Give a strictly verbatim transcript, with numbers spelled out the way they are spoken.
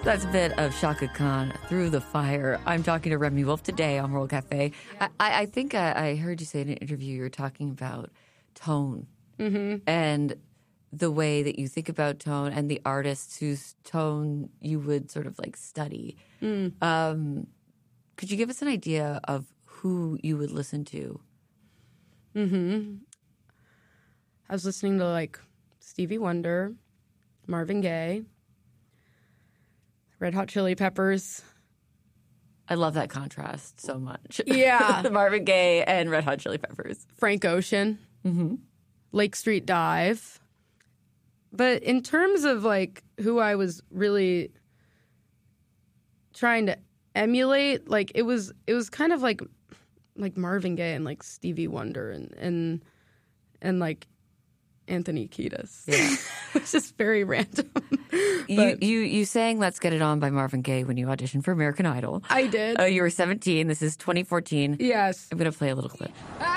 That's a bit of Shaka Khan, Through the Fire. I'm talking to Remy Wolf today on World Cafe. I, I think I, I heard you say in an interview you were talking about tone mm-hmm. and the way that you think about tone and the artists whose tone you would sort of like study. Mm. Um, could you give us an idea of who you would listen to? Mm-hmm. I was listening to like Stevie Wonder, Marvin Gaye, Red Hot Chili Peppers. I love that contrast so much. Yeah. Marvin Gaye and Red Hot Chili Peppers. Frank Ocean. Mm-hmm. Lake Street Dive. But in terms of like who I was really trying to emulate, like it was it was kind of like like Marvin Gaye and like Stevie Wonder and and and like Anthony Kiedis. Yeah. It's just very random. You, you you sang Let's Get It On by Marvin Gaye when you auditioned for American Idol. I did. Uh, you were seventeen. This is twenty fourteen. Yes. I'm going to play a little clip. Ah!